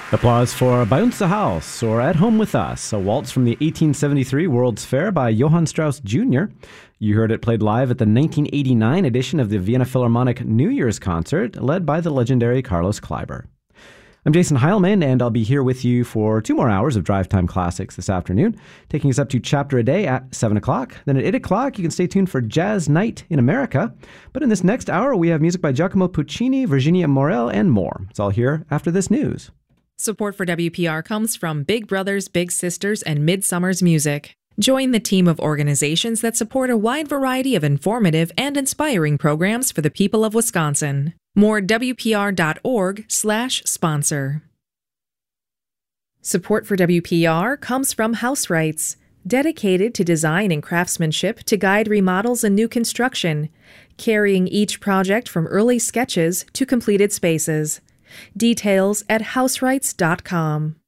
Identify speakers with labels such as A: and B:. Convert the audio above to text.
A: Applause for Bei uns zu Haus, or At Home with Us, a waltz from the 1873 World's Fair by Johann Strauss Jr. You heard it played live at the 1989 edition of the Vienna Philharmonic New Year's concert, led by the legendary Carlos Kleiber. I'm Jason Heilman, and I'll be here with you for 2 more hours of Drive Time Classics this afternoon, taking us up to Chapter a Day at 7 o'clock. Then at 8 o'clock, you can stay tuned for Jazz Night in America. But in this next hour, we have music by Giacomo Puccini, Virginia Morel, and more. It's all here after this news.
B: Support for WPR comes from Big Brothers Big Sisters and Midsummer's Music. Join the team of organizations that support a wide variety of informative and inspiring programs for the people of Wisconsin. More WPR.org/sponsor. Support for WPR comes from House Rights, dedicated to design and craftsmanship to guide remodels and new construction, carrying each project from early sketches to completed spaces. Details at houserights.com.